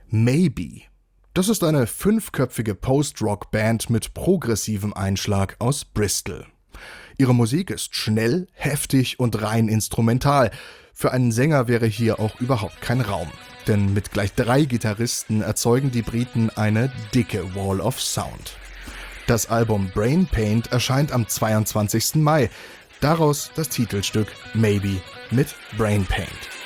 Maybe. Das ist eine 5-köpfige Post-Rock-Band mit progressivem Einschlag aus Bristol. Ihre Musik ist schnell, heftig und rein instrumental. Für einen Sänger wäre hier auch überhaupt kein Raum. Denn mit gleich 3 Gitarristen erzeugen die Briten eine dicke Wall of Sound. Das Album Brain Paint erscheint am 22. Mai. Daraus das Titelstück Maybe mit Brain Paint.